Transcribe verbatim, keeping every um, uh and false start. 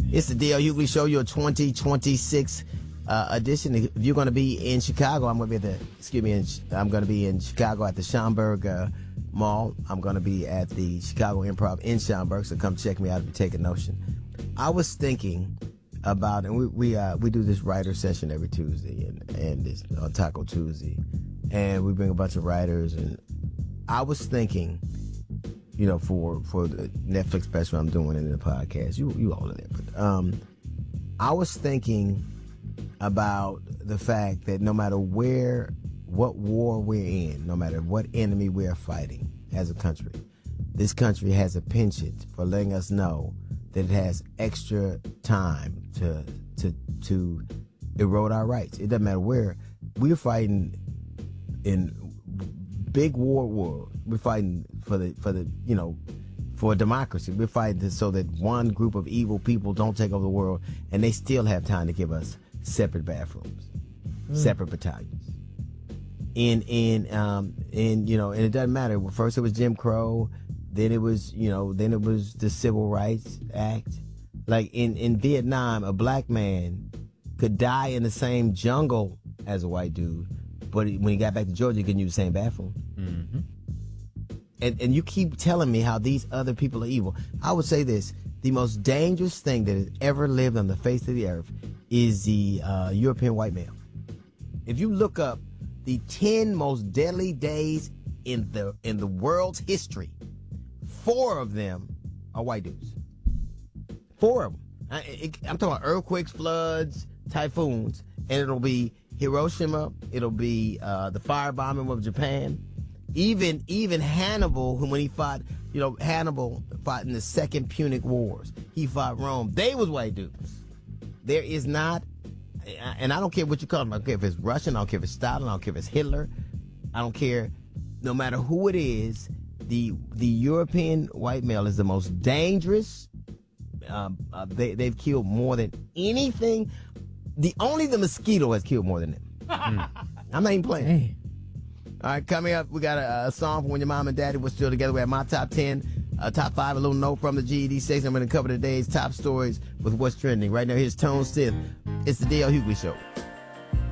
It's the D L Hughley Show, your twenty twenty-six uh, edition. If you're going to be in Chicago, I'm going to be at the, excuse me, in, I'm going to be in Chicago at the Schaumburg uh, Mall. I'm going to be at the Chicago Improv in Schaumburg, so come check me out if you take a notion. I was thinking about, and we we uh, we do this writer session every Tuesday, and and this on Taco Tuesday, and we bring a bunch of writers, and I was thinking, you know, for for the Netflix special I'm doing in the podcast, you you all are there, but um, I was thinking about the fact that no matter where, what war we're in, no matter what enemy we are fighting as a country, this country has a penchant for letting us know that it has extra time to to to erode our rights. It doesn't matter where we're fighting in big war world. We're fighting for the for the you know for democracy. We're fighting so that one group of evil people don't take over the world, and they still have time to give us separate bathrooms, mm. separate battalions. In in um in you know, and it doesn't matter. First it was Jim Crow, then it was you know, then it was the Civil Rights Act. Like in in Vietnam, a black man could die in the same jungle as a white dude, but when he got back to Georgia, he couldn't use the same bathroom. Mm-hmm. And and you keep telling me how these other people are evil. I would say this: the most dangerous thing that has ever lived on the face of the earth is the uh, European white male. If you look up the ten most deadly days in the in the world's history, four of them are white dudes. Four of them. I, it, I'm talking about earthquakes, floods, typhoons, and it'll be Hiroshima. It'll be uh, the firebombing of Japan. Even even Hannibal, who when he fought, you know, Hannibal fought in the Second Punic Wars. He fought Rome. They was white dudes. There is not, and I don't care what you call them. I don't care if it's Russian. I don't care if it's Stalin. I don't care if it's Hitler. I don't care. No matter who it is, the the European white male is the most dangerous. Um, uh, they they've killed more than anything. The only the mosquito has killed more than them. mm. I'm not even playing. Hey. All right, coming up, we got a, a song from when your mom and daddy were still together. We have my top ten, uh, top five, a little note from the G E D section. I'm going to cover today's top stories with what's trending. Right now, here's Tone Stith. It's the D L Hughley Show.